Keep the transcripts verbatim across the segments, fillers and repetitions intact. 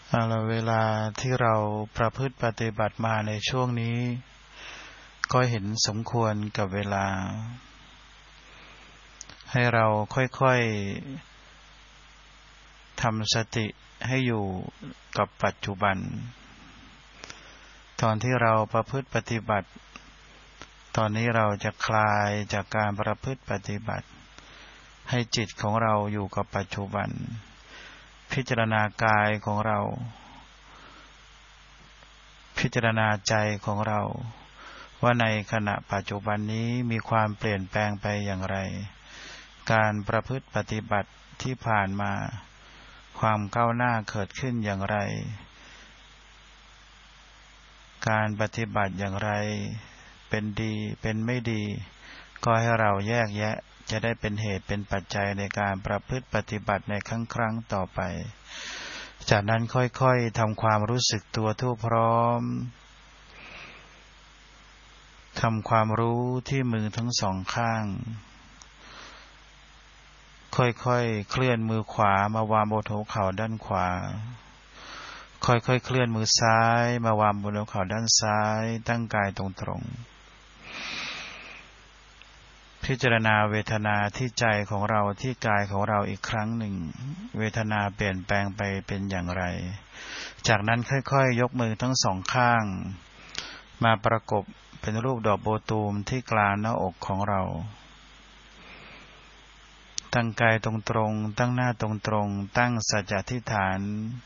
เอาละเวลาที่เราประพฤติปฏิบัติมาในช่วงนี้ก็เห็นสมควรกับเวลาให้เราค่อยๆทำสติให้อยู่กับปัจจุบันตอนที่เราประพฤติปฏิบัติตอนนี้เราจะคลายจากการประพฤติปฏิบัติให้จิตของเราอยู่กับปัจจุบันพิจารณากายของเราพิจารณาใจของเราว่าในขณะปัจจุบันนี้มีความเปลี่ยนแปลงไปอย่างไรการประพฤติปฏิบัติที่ผ่านมาความก้าวหน้าเกิดขึ้นอย่างไรการปฏิบัติอย่างไรเป็นดีเป็นไม่ดีก็ให้เราแยกแยะจะได้เป็นเหตุเป็นปัจจัยในการประพฤติปฏิบัติในครั้งครั้งต่อไปจากนั้นค่อยๆทำความรู้สึกตัวทั่วพร้อมทำความรู้ที่มือทั้งสองข้างค่อยๆเคลื่อนมือขวามาวางบนหัวเข่าด้านขวาค่อยๆเคลื่อนมือซ้ายมาวางบนหัวเข่าด้านซ้ายตั้งกายตรงๆพิจารณาเวทนาที่ใจของเราที่กายของเราอีกครั้งหนึ่งเวทนาเปลี่ยนแปลงไปเป็นอย่างไรจากนั้นค่อยๆยกมือทั้งสองข้างมาประกบเป็นรูปดอกโบตูมที่กลางหน้าอกของเราตั้งกายตรงๆตั้งหน้าตรงๆตั้งสัจจะอธิษฐาน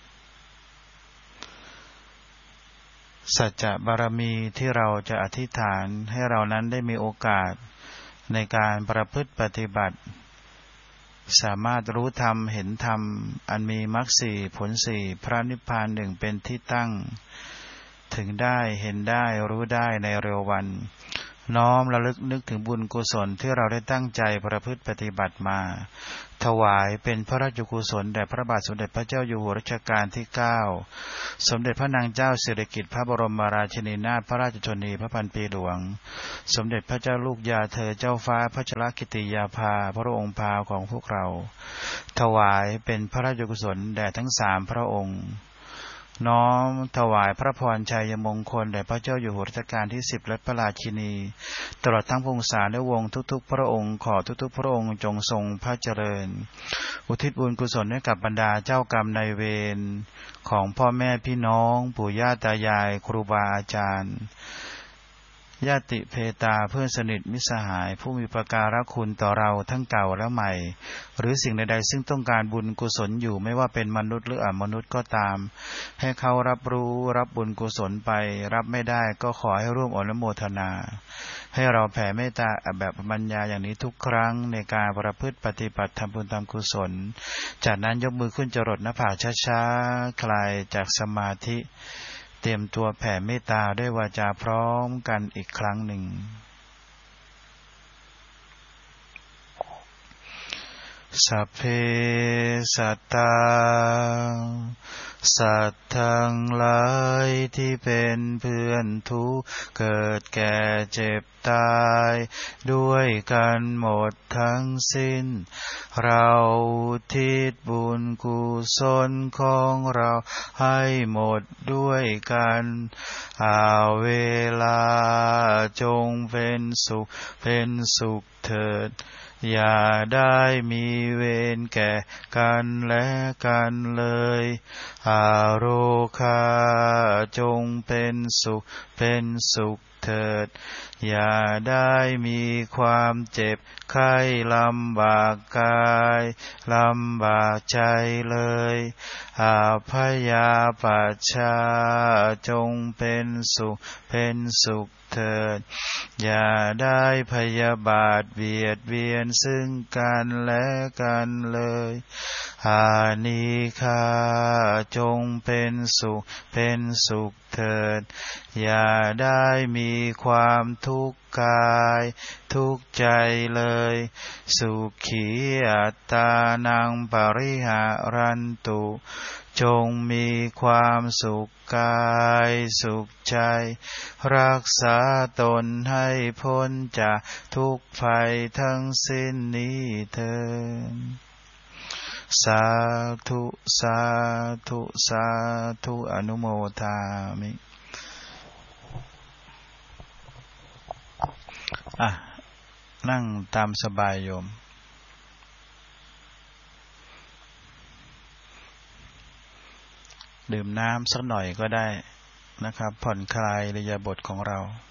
สัจจะบารมีที่เราจะอธิษฐานให้เรานั้นได้มีโอกาสในการประพฤติปฏิบัติสามารถรู้ธรรมเห็นธรรมอันมีมรรคสี่ผลสี่พระนิพพานหนึ่งเป็นที่ตั้งถึงได้เห็นได้รู้ได้ในเร็ววันน้อมระลึกนึกถึงบุญกุศลที่เราได้ตั้งใจประพฤติปฏิบัติมาถวายเป็นพระราชกุศลแด่พระบาทสมเด็จพระเจ้าอยู่หัวรัชกาลที่เก้าสมเด็จพระนางเจ้าสิริกิติ์พระบรมราชินีนาถพระราชชนนีพระพันปีหลวงสมเด็จพระเจ้าลูกยาเธอเจ้าฟ้าพัชรกิติยาภาพระองค์พาของพวกเราถวายเป็นพระราชกุศลแด่ทั้งสามพระองค์น้อมถวายพระพรชัยมงคลแด่พระเจ้าอยู่หัวรัชกาลที่สิบและพระราชินีตลอดทั้งพงศาและวงศ์ทุกๆพระองค์ขอทุกๆพระองค์จงทรงพระเจริญอุทิศบุญกุศลให้กับบรรดาเจ้ากรรมนายเวรของพ่อแม่พี่น้องปู่ย่าตายายครูบาอาจารย์ญาติเพตาเพื่อนสนิทมิตรสหายผู้มีประการคุณต่อเราทั้งเก่าและใหม่หรือสิ่งใดๆซึ่งต้องการบุญกุศลอยู่ไม่ว่าเป็นมนุษย์หรืออมนุษย์ก็ตามให้เขารับรู้รับบุญกุศลไปรับไม่ได้ก็ขอให้ร่วมอนุโมทนาให้เราแผ่เมตตาแบบปัญญาอย่างนี้ทุกครั้งในการประพฤติปฏิบัติทำบุญทำกุศลจากนั้นยกมือขึ้นจรดหน้าผากช้าๆคลายจากสมาธิเตรียมตัวแผ่เมตตาด้วยวาจาพร้อมกันอีกครั้งหนึ่งสัพเพสัตตาสัตว์ทั้งหลายที่เป็นเพื่อนทุกข์เกิดแก่เจ็บตายด้วยกันหมดทั้งสิ้นเราทิศบุญกุศลของเราให้หมดด้วยกันอาเวลาจงเป็นสุขเป็นสุขเถิดอย่าได้มีเวรแก่กันและกันเลยอาโรคาจงเป็นสุขเป็นสุขเถิดอย่าได้มีความเจ็บไข้ลำบากกายลำบากใจเลยอาพยาปัชชาจงเป็นสุขเป็นสุขเถิดอย่าได้พยาบาทเบียดเบียนซึ่งกันและกันเลยอานิฆาจงเป็นสุขเป็นสุขเถิดอย่าได้มีความทุกข์กายทุกข์ใจเลยสุขีอัตตานังปริหารันตุจงมีความสุขกายสุขใจรักษาตนให้พ้นจากทุกภัยทั้งสิ้นนี้เถิดสาธุสาธุสาธุอนุโมทามิอ่ะนั่งตามสบายโยมดื่มน้ำสักหน่อยก็ได้นะครับผ่อนคลายอิริยาบถของเรา